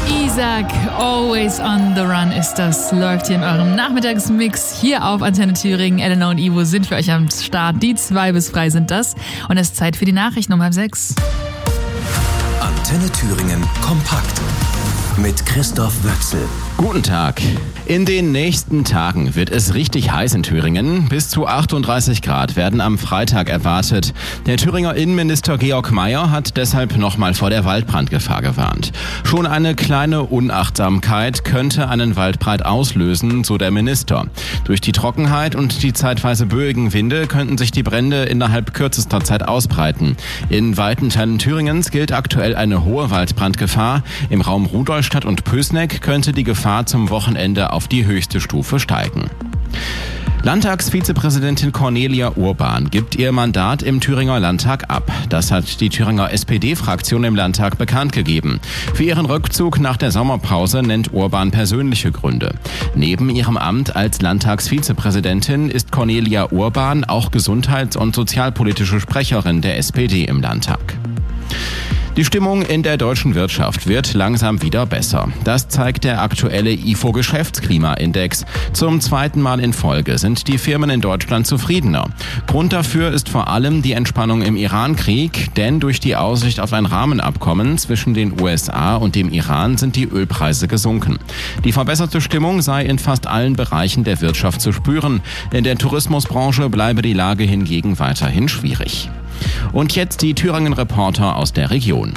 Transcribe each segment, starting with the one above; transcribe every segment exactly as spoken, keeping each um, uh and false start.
Isaac, Always on the Run ist das, läuft hier in eurem Nachmittagsmix hier auf Antenne Thüringen. Elena und Ivo sind für euch am Start. Die zwei bis frei sind das. Und es ist Zeit für die Nachrichten um halb sechs. Antenne Thüringen kompakt mit Christoph Wöchsel. Guten Tag. In den nächsten Tagen wird es richtig heiß in Thüringen. Bis zu achtunddreißig Grad werden am Freitag erwartet. Der Thüringer Innenminister Georg Mayer hat deshalb nochmal vor der Waldbrandgefahr gewarnt. Schon eine kleine Unachtsamkeit könnte einen Waldbrand auslösen, so der Minister. Durch die Trockenheit und die zeitweise böigen Winde könnten sich die Brände innerhalb kürzester Zeit ausbreiten. In weiten Teilen Thüringens gilt aktuell eine hohe Waldbrandgefahr. Im Raum Rudolstadt und Pößneck könnte die Gefahr zum Wochenende auf die höchste Stufe steigen. Landtagsvizepräsidentin Cornelia Urban gibt ihr Mandat im Thüringer Landtag ab. Das hat die Thüringer S P D-Fraktion im Landtag bekannt gegeben. Für ihren Rückzug nach der Sommerpause nennt Urban persönliche Gründe. Neben ihrem Amt als Landtagsvizepräsidentin ist Cornelia Urban auch gesundheits- und sozialpolitische Sprecherin der S P D im Landtag. Die Stimmung in der deutschen Wirtschaft wird langsam wieder besser. Das zeigt der aktuelle I F O-Geschäftsklimaindex. Zum zweiten Mal in Folge sind die Firmen in Deutschland zufriedener. Grund dafür ist vor allem die Entspannung im Iran-Krieg, denn durch die Aussicht auf ein Rahmenabkommen zwischen den U S A und dem Iran sind die Ölpreise gesunken. Die verbesserte Stimmung sei in fast allen Bereichen der Wirtschaft zu spüren. In der Tourismusbranche bleibe die Lage hingegen weiterhin schwierig. Und jetzt die Thüringen-Reporter aus der Region.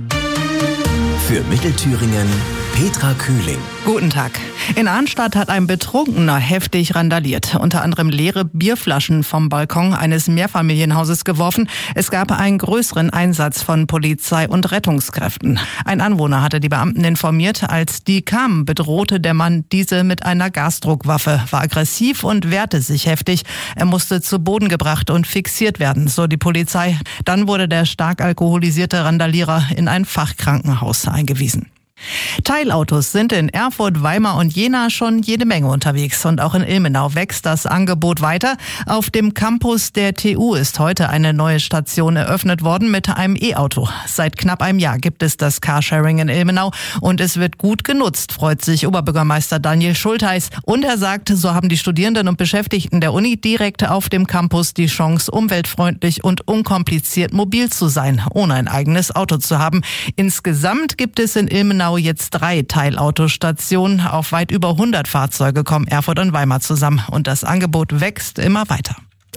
Für Mittelthüringen Petra Kühling. Guten Tag. In Arnstadt hat ein Betrunkener heftig randaliert. Unter anderem leere Bierflaschen vom Balkon eines Mehrfamilienhauses geworfen. Es gab einen größeren Einsatz von Polizei und Rettungskräften. Ein Anwohner hatte die Beamten informiert. Als die kamen, bedrohte der Mann diese mit einer Gasdruckwaffe, war aggressiv und wehrte sich heftig. Er musste zu Boden gebracht und fixiert werden, so die Polizei. Dann wurde der stark alkoholisierte Randalierer in ein Fachkrankenhaus eingewiesen. Teilautos sind in Erfurt, Weimar und Jena schon jede Menge unterwegs. Und auch in Ilmenau wächst das Angebot weiter. Auf dem Campus der T U ist heute eine neue Station eröffnet worden mit einem E-Auto. Seit knapp einem Jahr gibt es das Carsharing in Ilmenau und es wird gut genutzt, freut sich Oberbürgermeister Daniel Schultheis. Und er sagt, so haben die Studierenden und Beschäftigten der Uni direkt auf dem Campus die Chance, umweltfreundlich und unkompliziert mobil zu sein, ohne ein eigenes Auto zu haben. Insgesamt gibt es in Ilmenau jetzt drei Teilautostationen. Auf weit über hundert Fahrzeuge kommen Erfurt und Weimar zusammen. Und das Angebot wächst immer weiter.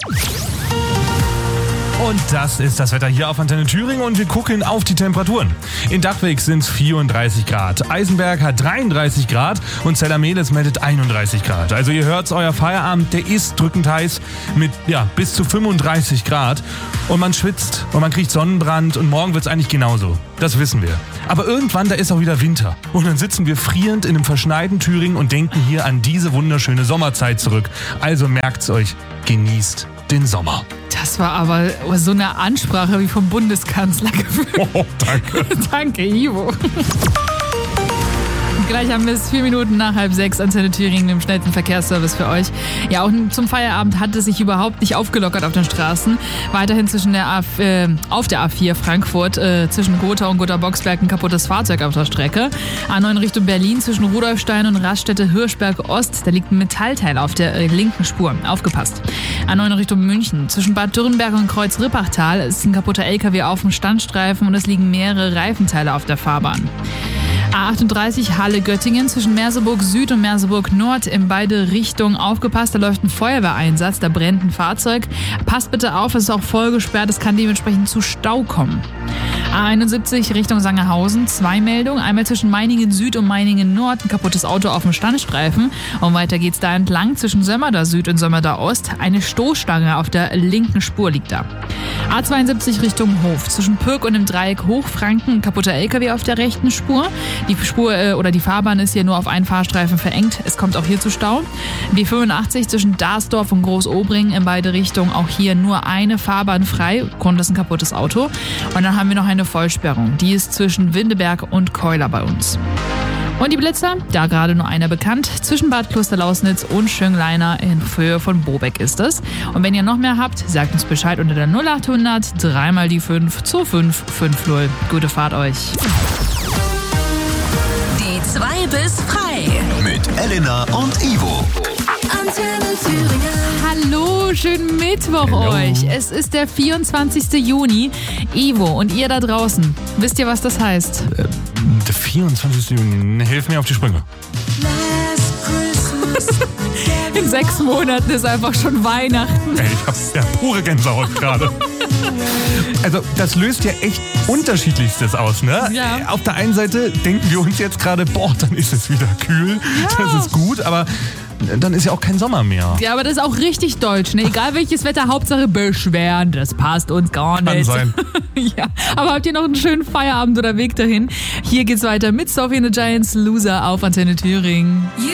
Und das ist das Wetter hier auf Antenne Thüringen und wir gucken auf die Temperaturen. In Dachwig sind es vierunddreißig Grad, Eisenberg hat dreiunddreißig Grad und Zellermelis meldet einunddreißig Grad. Also ihr hört's, euer Feierabend, der ist drückend heiß mit ja bis zu fünfunddreißig Grad und man schwitzt und man kriegt Sonnenbrand und morgen wird's eigentlich genauso. Das wissen wir. Aber irgendwann, da ist auch wieder Winter und dann sitzen wir frierend in einem verschneiten Thüringen und denken hier an diese wunderschöne Sommerzeit zurück. Also merkt's euch, genießt den Sommer. Das war aber so eine Ansprache wie vom Bundeskanzler gefühlt. Oh, danke. Danke, Ivo. Gleich haben wir es vier Minuten nach halb sechs, Antenne Thüringen, dem schnellsten Verkehrsservice für euch. Ja, auch zum Feierabend hat es sich überhaupt nicht aufgelockert auf den Straßen. Weiterhin zwischen der A, äh, auf der A vier Frankfurt, äh, zwischen Gotha und Gotha-Boxberg ein kaputtes Fahrzeug auf der Strecke. A neun Richtung Berlin zwischen Rudolfstein und Raststätte Hirschberg Ost, da liegt ein Metallteil auf der äh, linken Spur. Aufgepasst. A neun Richtung München zwischen Bad Dürrenberg und Kreuz-Rippachtal ist ein kaputter L K W auf dem Standstreifen und es liegen mehrere Reifenteile auf der Fahrbahn. A achtunddreißig Halle-Göttingen zwischen Merseburg Süd und Merseburg Nord in beide Richtungen aufgepasst. Da läuft ein Feuerwehreinsatz, da brennt ein Fahrzeug. Passt bitte auf, es ist auch voll gesperrt, es kann dementsprechend zu Stau kommen. A einundsiebzig Richtung Sangerhausen, zwei Meldungen. Einmal zwischen Meiningen Süd und Meiningen Nord, ein kaputtes Auto auf dem Standstreifen. Und weiter geht's da entlang zwischen Sömmerda Süd und Sömmerda Ost. Eine Stoßstange auf der linken Spur liegt da. A zweiundsiebzig Richtung Hof, zwischen Pürk und dem Dreieck Hochfranken, ein kaputter L K W auf der rechten Spur. Die Spur äh, oder die Fahrbahn ist hier nur auf einen Fahrstreifen verengt. Es kommt auch hier zu Stau. B fünfundachtzig zwischen Darsdorf und Großobringen in beide Richtungen. Auch hier nur eine Fahrbahn frei. Grund ist ein kaputtes Auto. Und dann haben wir noch eine Vollsperrung. Die ist zwischen Windeberg und Keuler bei uns. Und die Blitzer, da gerade nur einer bekannt, zwischen Bad Klosterlausnitz und Schöngleiner in Höhe von Bobeck ist es. Und wenn ihr noch mehr habt, sagt uns Bescheid unter der null achthundert drei mal die fünf zwei fünf fünf null. Gute Fahrt euch. Die Knebelsfrei mit Elena und Ivo. Antenne Thüringen. Hallo, schönen Mittwoch Hello. euch. Es ist der vierundzwanzigste Juni. Ivo und ihr da draußen, wisst ihr, was das heißt? Der vierundzwanzigste Juni, hilf mir auf die Sprünge. In sechs Monaten ist einfach schon Weihnachten. Ey, ich hab ja pure Gänsehaut gerade. Also, das löst ja echt Unterschiedlichstes aus, ne? Ja. Auf der einen Seite denken wir uns jetzt gerade, boah, dann ist es wieder kühl, Ja. das ist gut, aber dann ist ja auch kein Sommer mehr. Ja, aber das ist auch richtig deutsch, ne? Egal welches Wetter, Hauptsache beschweren, das passt uns gar nicht. Kann sein. Ja, aber habt ihr noch einen schönen Feierabend oder Weg dahin? Hier geht's weiter mit Sophie and the Giants Loser auf Antenne Thüringen. You